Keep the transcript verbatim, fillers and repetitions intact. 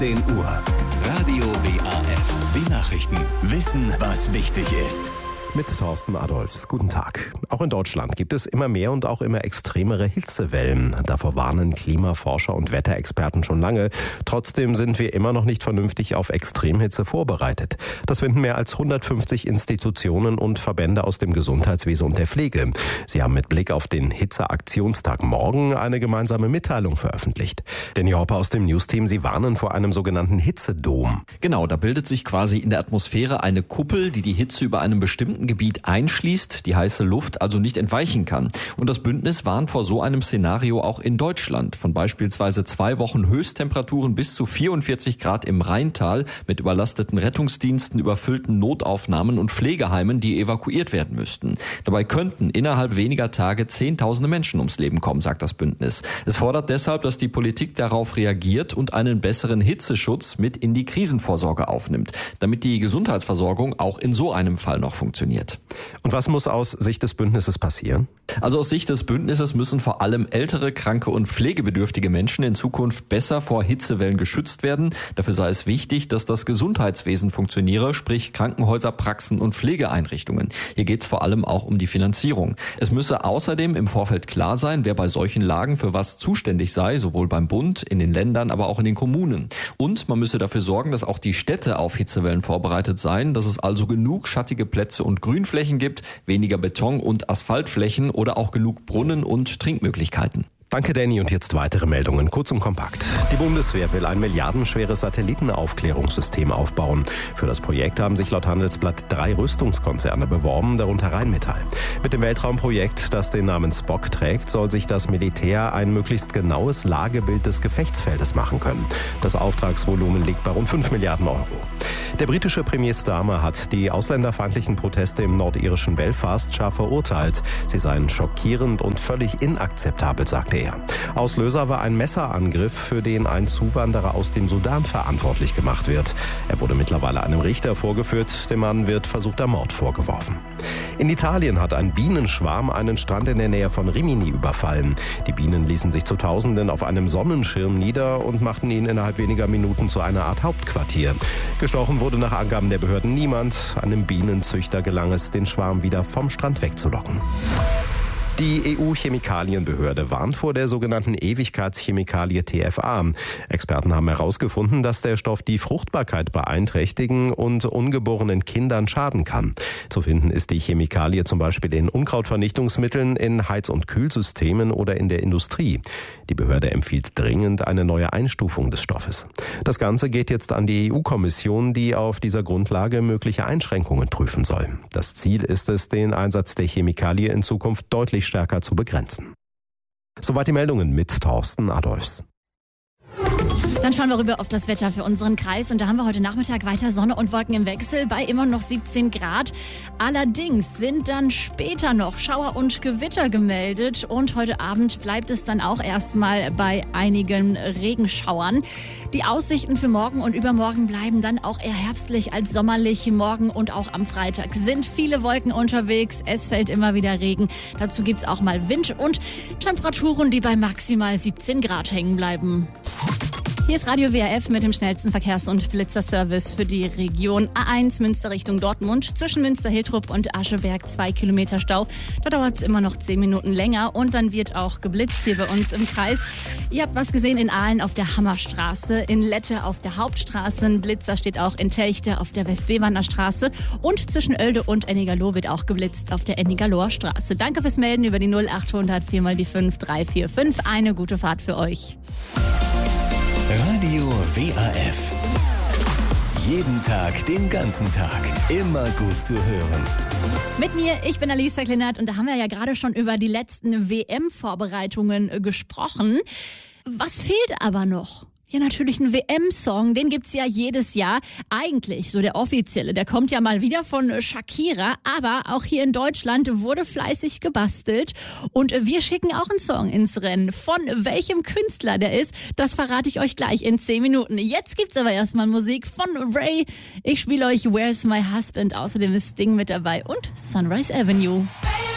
zehn Uhr. Radio W A F. Die Nachrichten. Wissen, was wichtig ist. Mit Thorsten Adolfs. Guten Tag. Auch in Deutschland gibt es immer mehr und auch immer extremere Hitzewellen. Davor warnen Klimaforscher und Wetterexperten schon lange. Trotzdem sind wir immer noch nicht vernünftig auf Extremhitze vorbereitet. Das finden mehr als hundertfünfzig Institutionen und Verbände aus dem Gesundheitswesen und der Pflege. Sie haben mit Blick auf den Hitzeaktionstag morgen eine gemeinsame Mitteilung veröffentlicht. Danny Hopper aus dem Newsteam, Sie warnen vor einem sogenannten Hitzedom. Genau, da bildet sich quasi in der Atmosphäre eine Kuppel, die die Hitze über einem bestimmten Gebiet einschließt, die heiße Luft also nicht entweichen kann. Und das Bündnis warnt vor so einem Szenario auch in Deutschland. Von beispielsweise zwei Wochen Höchsttemperaturen bis zu vierundvierzig Grad im Rheintal mit überlasteten Rettungsdiensten, überfüllten Notaufnahmen und Pflegeheimen, die evakuiert werden müssten. Dabei könnten innerhalb weniger Tage Zehntausende Menschen ums Leben kommen, sagt das Bündnis. Es fordert deshalb, dass die Politik darauf reagiert und einen besseren Hitzeschutz mit in die Krisenvorsorge aufnimmt, damit die Gesundheitsversorgung auch in so einem Fall noch funktioniert. Und was muss aus Sicht des Bündnisses passieren? Also aus Sicht des Bündnisses müssen vor allem ältere, kranke und pflegebedürftige Menschen in Zukunft besser vor Hitzewellen geschützt werden. Dafür sei es wichtig, dass das Gesundheitswesen funktioniere, sprich Krankenhäuser, Praxen und Pflegeeinrichtungen. Hier geht es vor allem auch um die Finanzierung. Es müsse außerdem im Vorfeld klar sein, wer bei solchen Lagen für was zuständig sei, sowohl beim Bund, in den Ländern, aber auch in den Kommunen. Und man müsse dafür sorgen, dass auch die Städte auf Hitzewellen vorbereitet seien, dass es also genug schattige Plätze und Grünflächen gibt, weniger Beton- und Asphaltflächen oder auch genug Brunnen und Trinkmöglichkeiten. Danke, Danny. Und jetzt weitere Meldungen, kurz und kompakt. Die Bundeswehr will ein milliardenschweres Satellitenaufklärungssystem aufbauen. Für das Projekt haben sich laut Handelsblatt drei Rüstungskonzerne beworben, darunter Rheinmetall. Mit dem Weltraumprojekt, das den Namen Spock trägt, soll sich das Militär ein möglichst genaues Lagebild des Gefechtsfeldes machen können. Das Auftragsvolumen liegt bei rund fünf Milliarden Euro. Der britische Premier Starmer hat die ausländerfeindlichen Proteste im nordirischen Belfast scharf verurteilt. Sie seien schockierend und völlig inakzeptabel, sagte er. Auslöser war ein Messerangriff, für den ein Zuwanderer aus dem Sudan verantwortlich gemacht wird. Er wurde mittlerweile einem Richter vorgeführt. Dem Mann wird versuchter Mord vorgeworfen. In Italien hat ein Bienenschwarm einen Strand in der Nähe von Rimini überfallen. Die Bienen ließen sich zu Tausenden auf einem Sonnenschirm nieder und machten ihn innerhalb weniger Minuten zu einer Art Hauptquartier. Gestochen wurde nach Angaben der Behörden niemand. Einem Bienenzüchter gelang es, den Schwarm wieder vom Strand wegzulocken. Die E U-Chemikalienbehörde warnt vor der sogenannten Ewigkeitschemikalie T F A. Experten haben herausgefunden, dass der Stoff die Fruchtbarkeit beeinträchtigen und ungeborenen Kindern schaden kann. Zu finden ist die Chemikalie zum Beispiel in Unkrautvernichtungsmitteln, in Heiz- und Kühlsystemen oder in der Industrie. Die Behörde empfiehlt dringend eine neue Einstufung des Stoffes. Das Ganze geht jetzt an die E U-Kommission, die auf dieser Grundlage mögliche Einschränkungen prüfen soll. Das Ziel ist es, den Einsatz der Chemikalie in Zukunft deutlich stärker zu begrenzen. Soweit die Meldungen mit Thorsten Adolfs. Dann schauen wir rüber auf das Wetter für unseren Kreis. Und da haben wir heute Nachmittag weiter Sonne und Wolken im Wechsel bei immer noch siebzehn Grad. Allerdings sind dann später noch Schauer und Gewitter gemeldet. Und heute Abend bleibt es dann auch erstmal bei einigen Regenschauern. Die Aussichten für morgen und übermorgen bleiben dann auch eher herbstlich als sommerlich. Morgen und auch am Freitag sind viele Wolken unterwegs. Es fällt immer wieder Regen. Dazu gibt's auch mal Wind und Temperaturen, die bei maximal siebzehn Grad hängen bleiben. Hier ist Radio W R F mit dem schnellsten Verkehrs- und Blitzerservice für die Region A eins Münster Richtung Dortmund. Zwischen Münster-Hiltrup und Ascheberg zwei Kilometer Stau. Da dauert es immer noch zehn Minuten länger und dann wird auch geblitzt hier bei uns im Kreis. Ihr habt was gesehen in Aalen auf der Hammerstraße, in Lette auf der Hauptstraße. Ein Blitzer steht auch in Telchte auf der Westbewander Straße und zwischen Oelde und Ennigerloh wird auch geblitzt auf der Ennigerloher Straße. Danke fürs Melden über die null achthundert vier mal die fünf drei vier fünf. Eine gute Fahrt für euch. Radio W A F. Jeden Tag, den ganzen Tag. Immer gut zu hören. Mit mir, ich bin Alisa Klinert und da haben wir ja gerade schon über die letzten W M-Vorbereitungen gesprochen. Was fehlt aber noch? Ja, natürlich ein W M-Song, den gibt's ja jedes Jahr. Eigentlich, so der offizielle, der kommt ja mal wieder von Shakira, aber auch hier in Deutschland wurde fleißig gebastelt. Und wir schicken auch einen Song ins Rennen. Von welchem Künstler der ist, das verrate ich euch gleich in zehn Minuten. Jetzt gibt's aber erstmal Musik von Ray. Ich spiele euch Where's My Husband, außerdem ist Sting mit dabei und Sunrise Avenue.